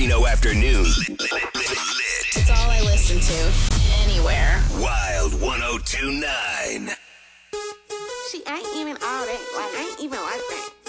Reno afternoon. It's all I listen to. Anywhere. Wild 102.9. She ain't even all that. Like, I ain't even like that.